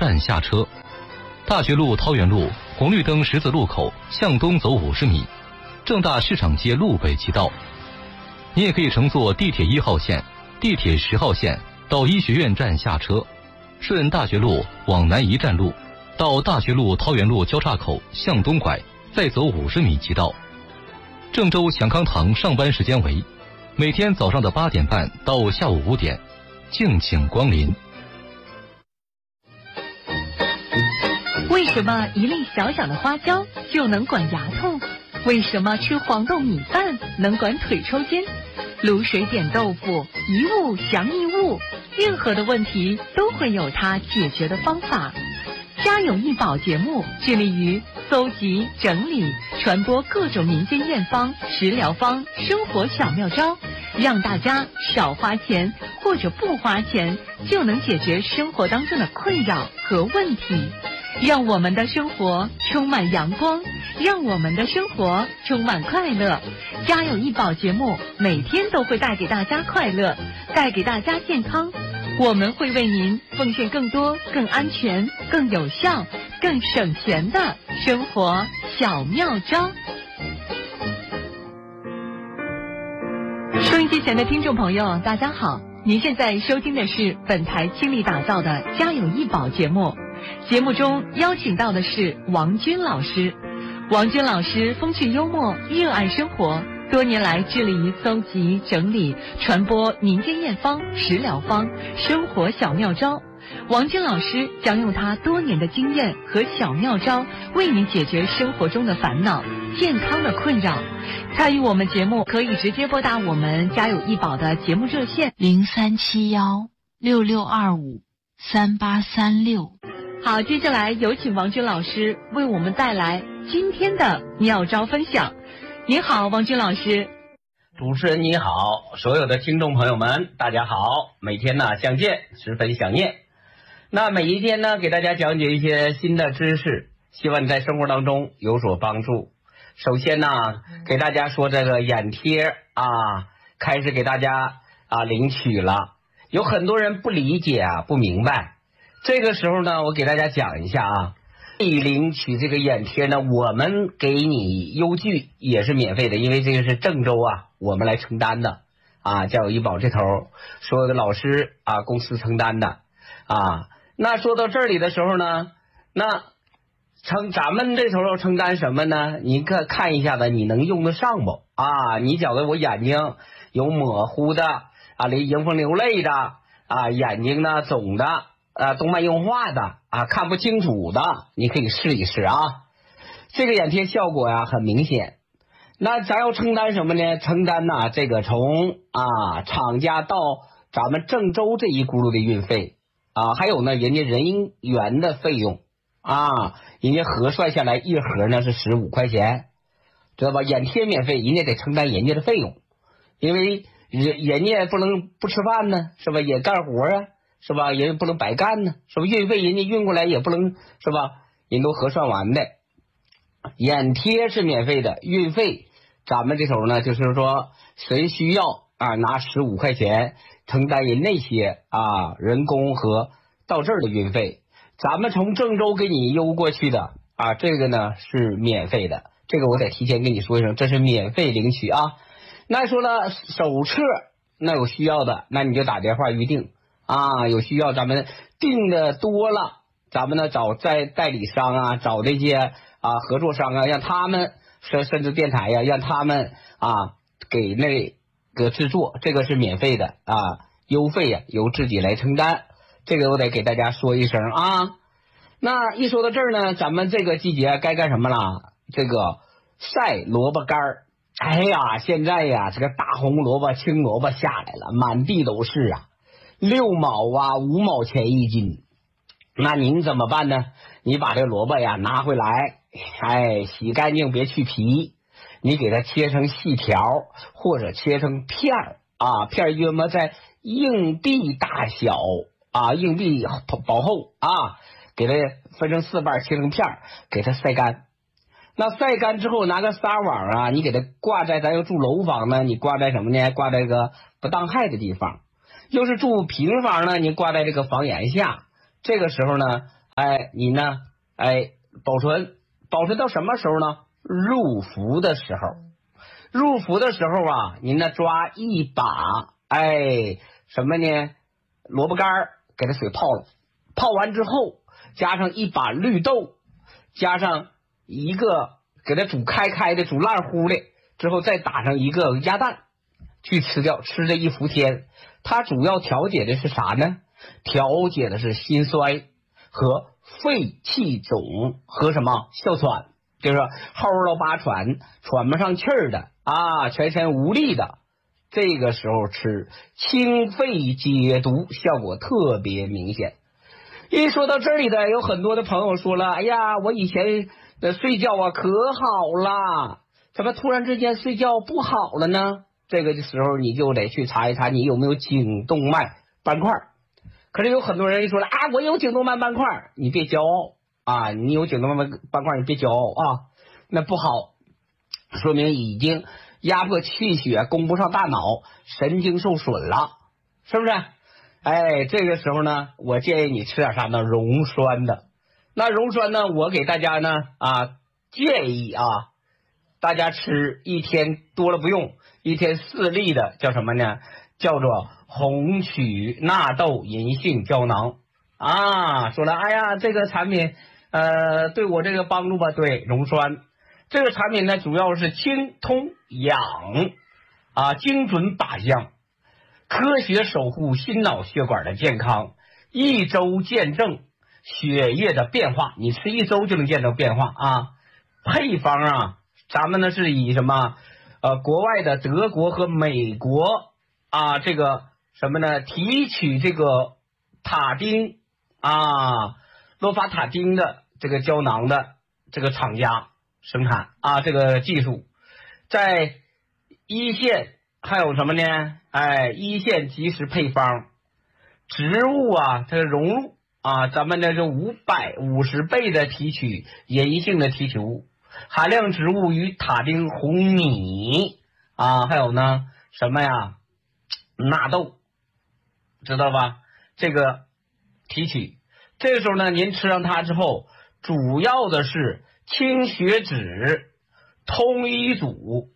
站下车。大学路、桃园路红绿灯十字路口向东走50米，正大市场街路北即到。你也可以乘坐地铁1号线、地铁10号线到医学院站下车，顺大学路往南1站路，到大学路、桃园路交叉口向东拐，再走50米即到。郑州祥康堂上班时间为每天早上的8点半到下午5点，敬请光临。 为什么一粒小小的花椒就能管牙痛？为什么吃黄豆米饭能管腿抽筋？卤水点豆腐，一物降一物，任何的问题都会有它解决的方法。家有一宝节目致力于搜集、整理、传播各种民间验方、食疗方、生活小妙招，让大家少花钱或者不花钱就能解决生活当中的困扰和问题，让我们的生活充满阳光，让我们的生活充满快乐。家有一宝节目每天都会带给大家快乐，带给大家健康。我们会为您奉献更多、更安全、更有效、更省钱的生活小妙招。收音机前的听众朋友，大家好，您现在收听的是本台倾力打造的家有一宝节目。节目中邀请到的是王军老师。王军老师风趣幽默，热爱生活，多年来致力于搜集、整理、传播民间验方、食疗方、生活小妙招。王军老师将用他多年的经验和小妙招，为你解决生活中的烦恼、健康的困扰。参与我们节目，可以直接拨打我们家有一宝的节目热线 037166253836。 好，接下来有请王军老师为我们带来今天的妙招分享。你好，王军老师。 主持人你好，所有的听众朋友们大家好，每天呢相见十分想念。那每一天呢给大家讲解一些新的知识，希望你在生活当中有所帮助。首先呢给大家说这个眼贴开始给大家领取了。有很多人不理解不明白，这个时候呢我给大家讲一下领取这个眼贴呢，我们给你邮寄也是免费的，因为这个是郑州我们来承担的家有一宝这头所有的老师公司承担的那说到这里的时候呢，那咱们这头承担什么呢？你看一下子，你能用得上不你觉得我眼睛有模糊的迎风流泪的眼睛呢肿的动脉硬化的看不清楚的，你可以试一试这个眼贴效果很明显。那咱要承担什么呢？承担这个从厂家到咱们郑州这一轱辘的运费还有呢人家人员的费用人家核算下来一盒呢是15块钱，知道吧？眼贴免费，人家得承担人家的费用，因为人家不能不吃饭呢，是吧？也干活是吧？人家不能白干呢，是吧？运费人家运过来也不能，是吧？人都核算完的。眼贴是免费的，运费咱们这头呢就是说谁需要拿15块钱承担人那些人工和到这儿的运费，咱们从郑州给你邮过去的这个呢是免费的，这个我得提前跟你说一声，这是免费领取那说了手册，那有需要的那你就打电话预定有需要咱们订的多了，咱们呢找在代理商找那些合作商让他们甚至电台让他们给那个制作，这个是免费的邮费由自己来承担，这个我得给大家说一声那一说到这儿呢，咱们这个季节该干什么了？这个晒萝卜干儿。哎呀，现在这个大红萝卜、青萝卜下来了，满地都是6毛5毛钱一斤。那您怎么办呢？你把这萝卜拿回来，洗干净别去皮，你给它切成细条或者切成片儿片约摸在硬币大小硬币薄厚给它分成4瓣切成片儿，给它晒干。那晒干之后拿个纱网你给它挂在，咱要住楼房呢，你挂在什么呢？挂在个不当害的地方。要是住平房呢，你挂在这个房檐下。这个时候呢你呢，保存到什么时候呢？入伏的时候。入伏的时候啊，您呢抓一把，什么呢？萝卜干给它水泡了，泡完之后加上一把绿豆，加上一个给它煮开的煮烂乎的之后，再打上一个鸭蛋去吃掉，吃这一伏天。它主要调节的是啥呢？调节的是心衰和肺气肿和什么哮喘，就是后了巴喘，喘不上气儿的全身无力的，这个时候吃清肺解毒效果特别明显。一说到这里的，有很多的朋友说了，哎呀，我以前的睡觉可好了，怎么突然之间睡觉不好了呢？这个时候你就得去查一查你有没有颈动脉斑块。可是有很多人一说了我有颈动脉斑块，你别骄傲你有颈动脉斑块你别骄傲那不好，说明已经压迫气血供不上大脑，神经受损了，是不是？这个时候呢，我建议你吃点啥呢？溶栓的。那溶栓呢，我给大家呢建议大家吃一天多了不用，一天4粒的叫什么呢？叫做红曲纳豆银杏胶囊说了，这个产品对我这个帮助吧？对，溶栓。这个产品呢，主要是清通养精准靶向，科学守护心脑血管的健康，1周见证血液的变化，你吃1周就能见到变化配方咱们呢是以什么国外的德国和美国这个什么呢？提取这个塔丁洛伐塔丁的这个胶囊的这个厂家生产这个技术，在一线还有什么呢？一线即时配方，植物它融入咱们这是550倍的提取银杏的提取物，含量植物与塔丁、红米还有呢什么呀？纳豆，知道吧？这个提取，这个时候呢，您吃上它之后，主要的是清血脂、通瘀阻、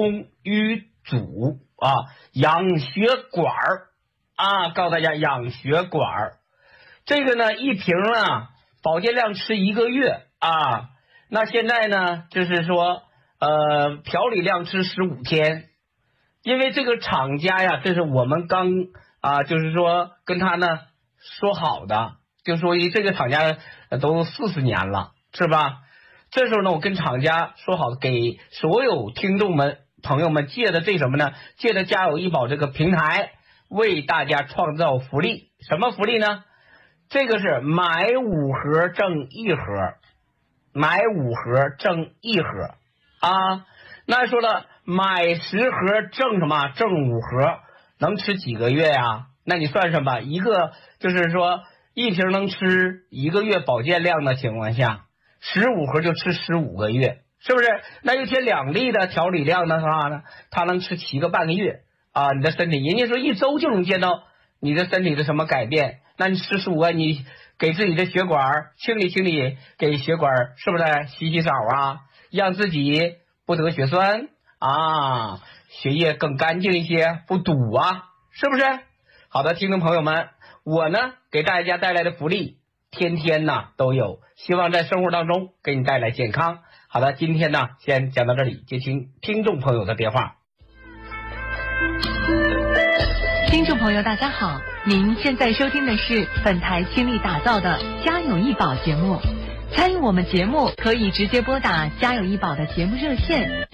养血管告诉大家养血管。这个呢一瓶保健量吃1个月那现在呢就是说调理量吃15天。因为这个厂家呀，这是我们刚就是说跟他呢说好的，就说这个厂家都40年了，是吧？这时候呢，我跟厂家说好，给所有听众们朋友们借的这什么呢？借的家有医保这个平台，为大家创造福利。什么福利呢？这个是买5盒赠1盒，买5盒赠1盒那说了，买10盒挣什么？挣5盒，能吃几个月呀？那你算算吧，一个就是说一瓶能吃1个月保健量的情况下，15盒就吃15个月，是不是？那一天2粒的调理量的话呢，它能吃7个半个月你的身体，人家说1周就能见到你的身体的什么改变？那你吃15个，你给自己的血管清理清理，给血管是不是洗洗澡让自己不得血栓血液更干净一些，不堵是不是？好的，听众朋友们，我呢给大家带来的福利天天都有，希望在生活当中给你带来健康。好的，今天呢先讲到这里，接听听众朋友的电话。 听众朋友大家好，您现在收听的是本台倾力打造的家有医保节目。参与我们节目可以直接拨打家有医保的节目热线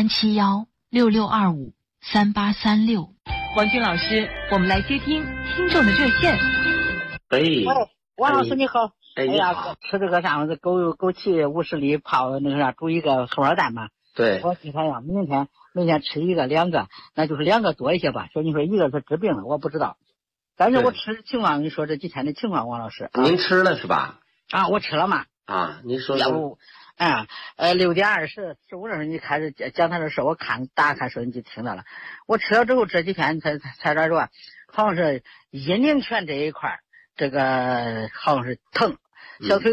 037166253836。 王军老师，我们来接听听众的热线。 王老师你好。 好， 吃这个啥子枸杞50粒泡那个啥煮一个荷尔蛋嘛。 对。 我今天明天吃1个2个，那就是2个多一些吧。说你说1个是治病了，我不知道。但是我吃情况，你说这几天的情况，王老师。 您吃了是吧？ 我吃了嘛。 您说说。 6点20、15的时候你开始讲他的事，我打开收音机听到了。我吃了之后这几天才咋着，好像是阴陵泉这一块这个好像是疼， 小腿